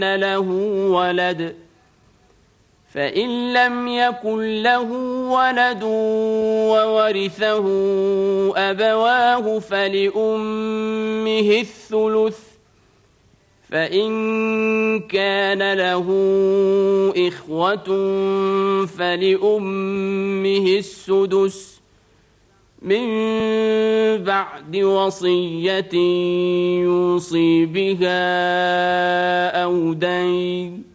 له ولد فإن لم يكن له ولد وورثه أبواه فلأمه الثلث فإن كان له إخوة فلأمه السدس من بعد وصية يوصي بها أو دين